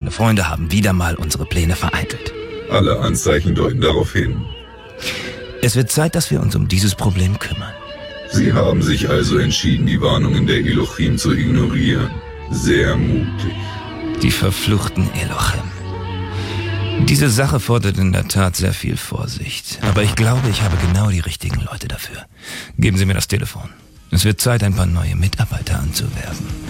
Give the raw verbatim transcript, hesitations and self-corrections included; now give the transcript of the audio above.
Meine Freunde haben wieder mal unsere Pläne vereitelt. Alle Anzeichen deuten darauf hin. Es wird Zeit, dass wir uns um dieses Problem kümmern. Sie haben sich also entschieden, die Warnungen der Elohim zu ignorieren. Sehr mutig. Die verfluchten Elohim. Diese Sache fordert in der Tat sehr viel Vorsicht. Aber ich glaube, ich habe genau die richtigen Leute dafür. Geben Sie mir das Telefon. Es wird Zeit, ein paar neue Mitarbeiter anzuwerben.